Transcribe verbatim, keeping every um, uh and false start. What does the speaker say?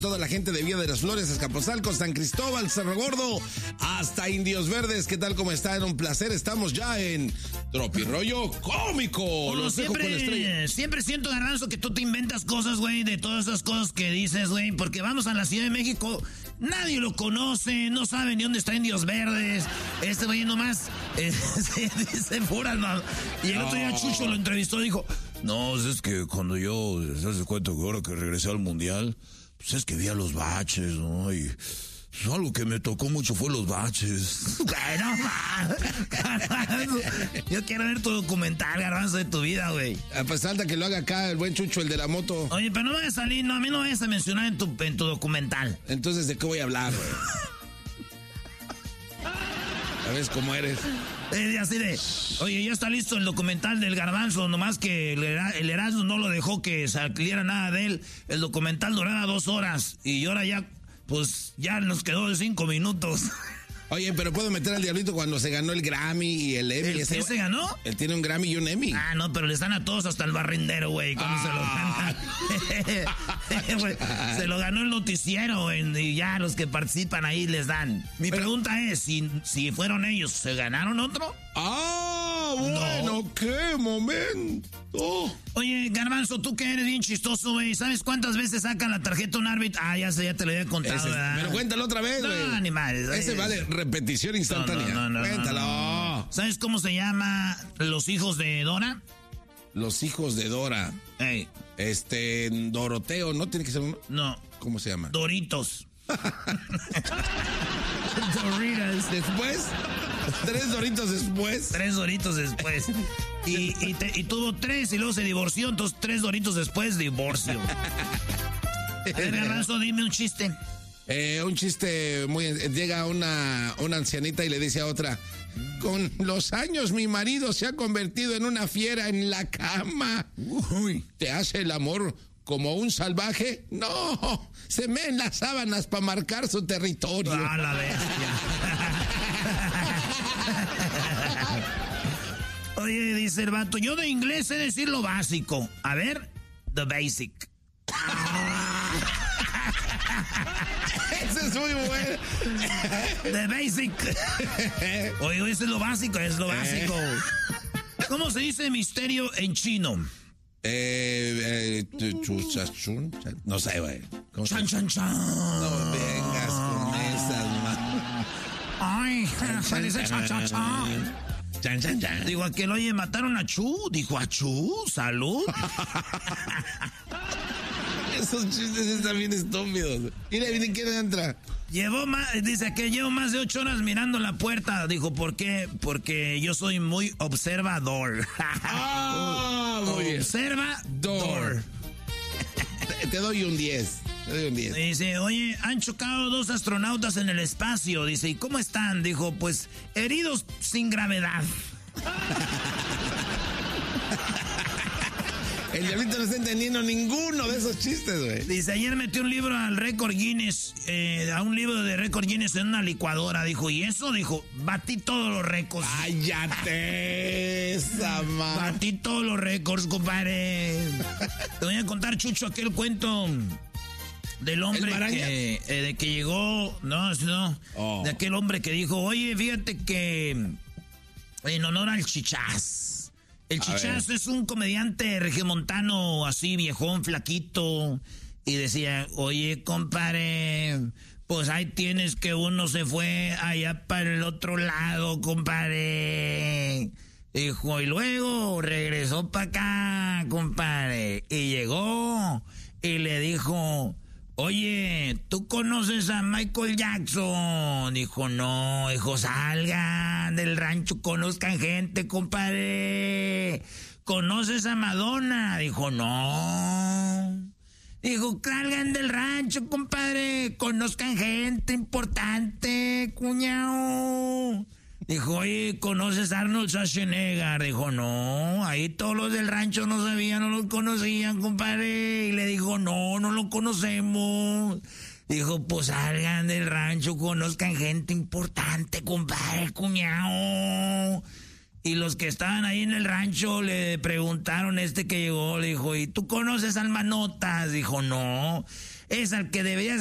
Toda la gente de Villa de las Flores, Azcapotzalco, San Cristóbal, Cerro Gordo, hasta Indios Verdes. ¿Qué tal? ¿Cómo están? Un placer. Estamos ya en Tropirollo Cómico. Bueno, Los dejo con la estrella. siempre, siempre siento, Garbanzo, que tú te inventas cosas, güey, de todas esas cosas que dices, güey, porque vamos a la Ciudad de México, nadie lo conoce, no sabe ni dónde está Indios Verdes. Este güey nomás eh, se dice puras, ¿no? Y el otro día Chucho lo entrevistó y dijo, no, es que cuando yo, se hace cuenta que ahora que regresé al Mundial, pues es que vi a los baches, ¿no? Y pues algo que me tocó mucho fue los baches. Bueno, Garbanzo, yo quiero ver tu documental, Garbanzo, de tu vida, güey. Ah, pues falta que lo haga acá el buen Chucho, el de la moto. Oye, pero no vayas a salir, no, a mí no me vayas a mencionar en tu, en tu documental. Entonces, ¿de qué voy a hablar, güey? ¿Sabes cómo eres? Eh, así de, oye, ya está listo el documental del Garbanzo, nomás que el, el Erasmo no lo dejó que saliera nada de él. El documental duraba dos horas y ahora ya, pues, ya nos quedó de cinco minutos. Oye, pero puedo meter al diablito cuando se ganó el Grammy y el Emmy. ¿El ese se ganó? Él tiene un Grammy y un Emmy. Ah, no, pero les dan a todos hasta el barrendero, güey, cuando ah. se lo gana. Se lo ganó el noticiero, güey, y ya los que participan ahí les dan. Mi pero, pregunta es, si, si fueron ellos, ¿se ganaron otro? Ah, bueno, no. Qué momento. Oye, Garbanzo, tú que eres bien chistoso, güey, ¿sabes cuántas veces sacan la tarjeta un árbitro? Ah, ya sé, ya te lo había contado, Ese, ¿verdad? Pero cuéntalo otra vez, güey. No, animales. Ese vale repetición instantánea. No, no, no, no, Cuéntalo. No, no. ¿Sabes cómo se llama los hijos de Dora? Los hijos de Dora. Hey. Este, Doroteo, ¿no tiene que ser uno? No. ¿Cómo se llama? Doritos. Doritos. Después, tres Doritos después. Tres Doritos después. Y, y, te, y tuvo tres y luego se divorció, entonces tres Doritos después, divorcio. A ver, Garbanzo, dime un chiste. Eh, un chiste muy... Llega una, una ancianita y le dice a otra, con los años mi marido se ha convertido en una fiera en la cama. Uy, ¿te hace el amor como un salvaje? No, se me en las sábanas para marcar su territorio. Ah, la bestia. Oye, dice el vato, yo de inglés sé decir lo básico. A ver, the basic. Ese es muy bueno. The basic. Oye, ese es lo básico, es lo básico. ¿Cómo se dice misterio en chino? Eh, eh, chuchachun, no sé, güey. Chan, chan, chan. No vengas con esas, man. Ay, se dice chan, chan, chan. Chan, chan, chan. Digo, aquel, oye, mataron a Chu. Dijo, a Chu, salud. Esos chistes están bien estúpidos. Mira, miren quién entra. Llevó más, dice que llevo más de ocho horas mirando la puerta. Dijo, ¿por qué? Porque yo soy muy observador. Ah, muy bien. Observador. Te, te doy un diez. Te doy un diez. Dice, oye, han chocado dos astronautas en el espacio. Dice, ¿y cómo están? Dijo, pues, heridos sin gravedad. El diablito no está entendiendo ninguno de esos chistes, güey. Dice, ayer metió un libro al récord Guinness, eh, a un libro de récord Guinness en una licuadora. Dijo, ¿y eso? Dijo, batí todos los récords. ¡Cállate esa, man! Batí todos los récords, compadre. Te voy a contar, Chucho, aquel cuento del hombre que, eh, de que llegó, no, no, oh. de aquel hombre que dijo, oye, fíjate que en honor al Chichás. El Chichás es un comediante regiomontano, así viejón, flaquito, y decía, oye, compadre, pues ahí tienes que uno se fue allá para el otro lado, compadre. Dijo, y luego regresó para acá, compadre, y llegó y le dijo, oye, ¿tú conoces a Michael Jackson? Dijo, no, dijo, salgan del rancho, conozcan gente, compadre. ¿Conoces a Madonna? Dijo, no. Dijo, salgan del rancho, compadre, conozcan gente importante, cuñao. Dijo, oye, ¿conoces a Arnold Schwarzenegger? Dijo, no, ahí todos los del rancho no sabían, no los conocían, compadre. Y le dijo, no, no lo conocemos. Dijo, pues salgan del rancho, conozcan gente importante, compadre, cuñao. Y los que estaban ahí en el rancho le preguntaron, este que llegó, le dijo, ¿y tú conoces al Manotas? Dijo, no. es al que deberías